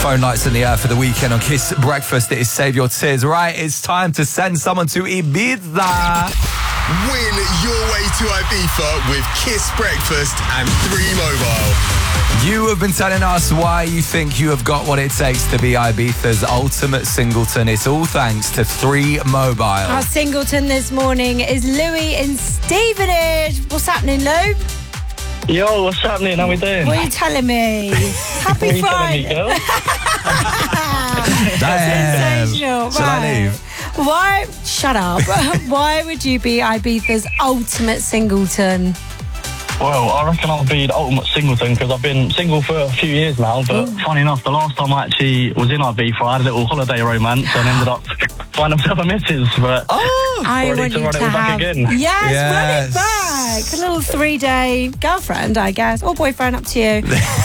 Phone lights in the air for the weekend on Kiss Breakfast. It is Save Your Tears. Right, it's time to send someone to Ibiza. Win your way to Ibiza with Kiss Breakfast and 3Mobile. You have been telling us why you think you have got what it takes to be Ibiza's ultimate singleton. It's all thanks to 3Mobile. Our singleton this morning is Louis in Stevenage. What's happening, Lou? Yo, what's happening? How we doing? What are you telling me? Happy Friday. Telling me, girl? Damn. Sensational. Shall I leave? Why? Shut up. Why would you be Ibiza's ultimate singleton? Well, I reckon I'll be the ultimate singleton because I've been single for a few years now. But funny enough, the last time I actually was in Ibiza, I had a little holiday romance and ended up finding myself a missus. But I ready want to you run to it all back have again. Yes, run it back. A little 3-day girlfriend, I guess, or boyfriend, up to you.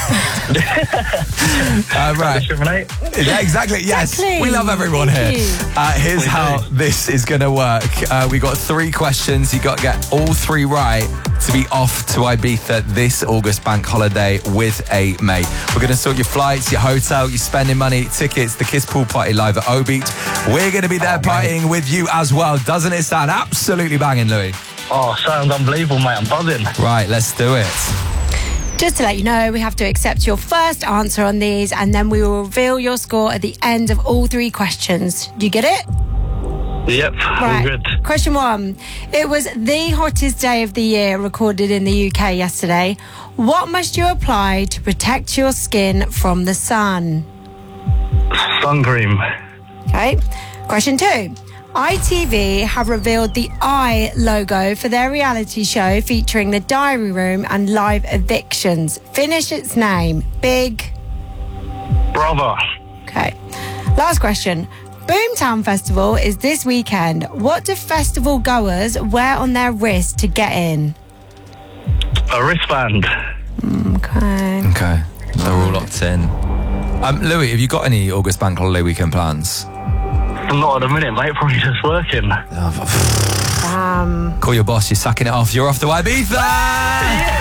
Right. Discriminate. Yeah, exactly. Yes, Exactly. we love everyone here. Here's We how do. this is going to work. We got 3 questions. You got to get all 3 right to be off to Ibiza this August bank holiday with a mate. We're going to sort your flights, your hotel, your spending money, tickets, the Kiss Pool Party live at O Beach. We're going to be there partying with you as well. Doesn't it sound absolutely banging, Louis? Oh, sounds unbelievable, mate. I'm buzzing. Right, let's do it. Just to let you know, we have to accept your first answer on these, and then we will reveal your score at the end of all 3 questions. Do you get it? Yep, all good. Question 1. It was the hottest day of the year recorded in the UK yesterday. What must you apply to protect your skin from the sun? Sun cream. Okay. Question 2. ITV have revealed the I logo for their reality show featuring the diary room and live evictions. Finish its name. Big. Brother. Okay. Last question. Boomtown Festival is this weekend. What do festival goers wear on their wrist to get in? A wristband. Okay. Okay, they're all locked in. Louis, have you got any August bank holiday weekend plans? Not at the minute, mate. Probably just working. Call your boss, you're sacking it off. You're off to Ibiza!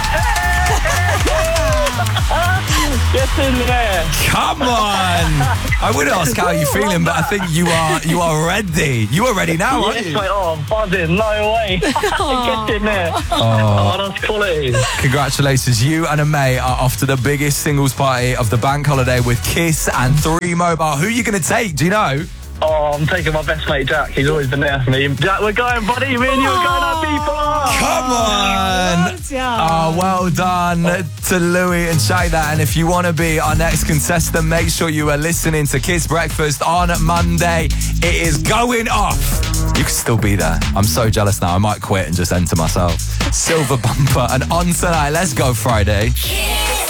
Get in there. Come on! I would ask how you're feeling, but I think you are ready. You are ready now, aren't Yes, you? mate. Oh, I'm buzzing. No way. Get in there. Oh, that's quality. Congratulations, you and a mate are off to the biggest singles party of the bank holiday with Kiss and 3Mobile. Who are you going to take? Do you know? Oh, I'm taking my best mate, Jack. He's always been there for me. Jack, we're going, buddy. Me and you are going to Ibiza. Come on! Oh, well done to Louis and Shayda. And if you want to be our next contestant, make sure you are listening to Kiss Breakfast on Monday. It is going off. You can still be there. I'm so jealous now. I might quit and just enter myself. Silver bumper and on tonight. Let's go, Friday. Kiss.